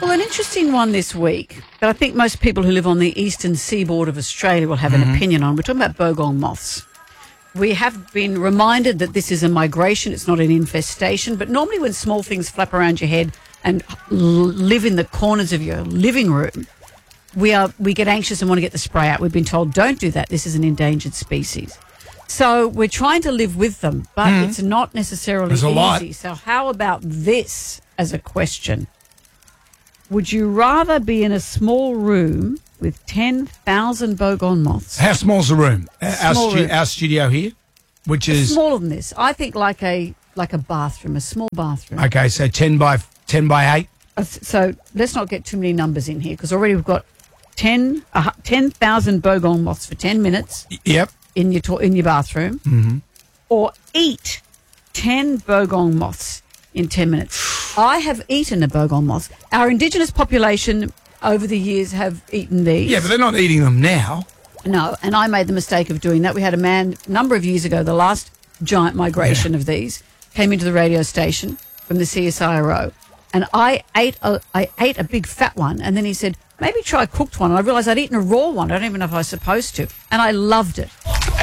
Well, an interesting one this week that I think most people who live on the eastern seaboard of Australia will have an opinion on. We're talking about bogong moths. We have been reminded that this is a migration, it's not an infestation, but normally when small things flap around your head and live in the corners of your living room, we get anxious and want to get the spray out. We've been told, don't do that, this is an endangered species. So we're trying to live with them, but it's not necessarily easy. Lot. So how about this as a question? Would you rather be in a small room with 10,000 bogong moths? How small's the room? Room. Our studio here, which is Smaller than this. I think like a bathroom, a small bathroom. okay. So 10 by 8. So let's not get too many numbers in here because already we've got 10,000 bogong moths for 10 minutes Yep. in your bathroom, or eat 10 bogong moths in 10 minutes. I have eaten a bogong moth. Our Indigenous population over the years have eaten these. Yeah, but they're not eating them now. No, and I made the mistake of doing that. We had a man a number of years ago, the last giant migration of these, came into the radio station from the CSIRO, and I ate a big fat one, and then he said, maybe try a cooked one. And I realised I'd eaten a raw one. I don't even know if I was supposed to, and I loved it.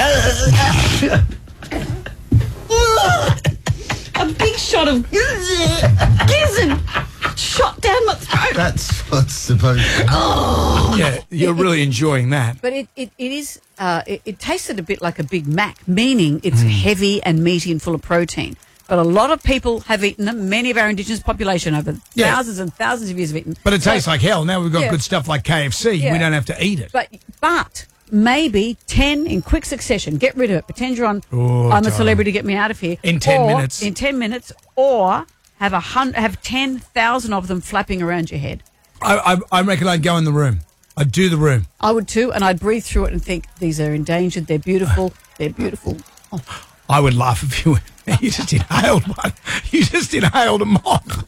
A big shot of gizzard shot down my throat. That's what's supposed to Yeah, you're really enjoying that. But it tasted a bit like a Big Mac, meaning it's heavy and meaty and full of protein. But a lot of people have eaten them. Many of our Indigenous population over thousands and thousands of years have eaten. But it tastes like hell. Now we've got good stuff like KFC. Yeah. We don't have to eat it. But maybe 10 in quick succession. Get rid of it. Pretend you're on I'm a Celebrity, get me out of here. In 10 minutes. In 10 minutes. Or have 10,000 of them flapping around your head. I reckon I'd go in the room. I'd do the room. I would too, and I'd breathe through it and think, these are endangered, they're beautiful, Oh. I would laugh if you just inhaled one. You just inhaled a moth.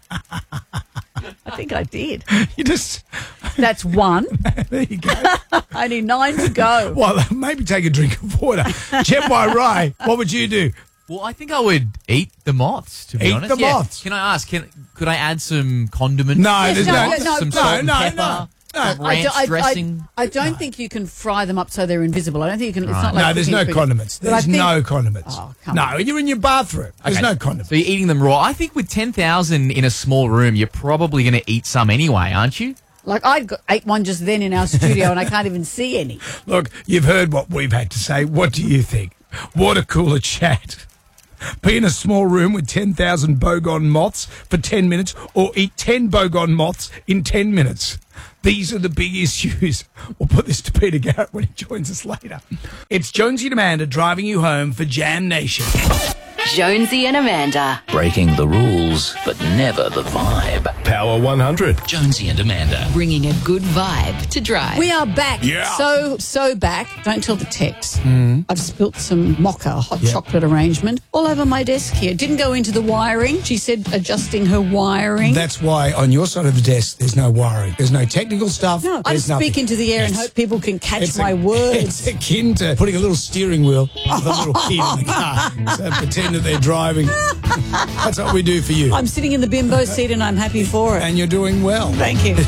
I think I did. You just... That's one. There you go. Only 9 to go. Well, maybe take a drink of water. Jem Rai, what would you do? Well, I think I would eat the moths, to be Eat honest. the moths? Can I ask, could I add some condiments? No, there's some salt and pepper, ranch dressing? I don't think you can fry them up so they're invisible. I don't think you can. It's not like No, there's no condiments. There's no condiments. Oh, come no, on. you're in your bathroom. There's Okay, no condiments. So you're eating them raw. I think with 10,000 in a small room, you're probably going to eat some anyway, aren't you? Like I ate one just then in our studio and I can't even see any. Look, you've heard what we've had to say. What do you think? Water cooler chat. Be in a small room with 10,000 bogong moths for 10 minutes or eat 10 bogong moths in 10 minutes. These are the big issues. We'll put this to Peter Garrett when he joins us later. It's Jonesy and Amanda driving you home for Jam Nation. Jonesy and Amanda. Breaking the rules, but never the vibe. Power 100. Jonesy and Amanda. Bringing a good vibe to drive. We are back. Yeah. So back. Don't tell the text. I've spilt some mocha, hot chocolate arrangement, all over my desk here. Didn't go into the wiring. She said adjusting her wiring. That's why on your side of the desk, there's no wiring. There's no technical stuff. No, I There's just speak nothing. into the air and hope people can catch my words. It's akin to putting a little steering wheel with a little kid in the car. So pretend that they're driving. That's what we do for you. I'm sitting in the bimbo seat and I'm happy for it. And you're doing well. Thank you.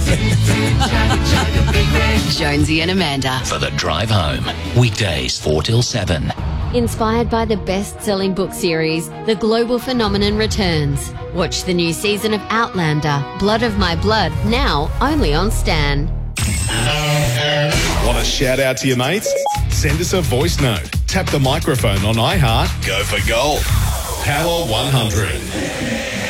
Jonesy and Amanda. For the drive home. Weekdays 4 till 7. Inspired by the best-selling book series, The Global Phenomenon returns. Watch the new season of Outlander, Blood of My Blood, now only on Stan. Want a shout out to your mates? Send us a voice note. Tap the microphone on iHeart. Go for gold. Power 100.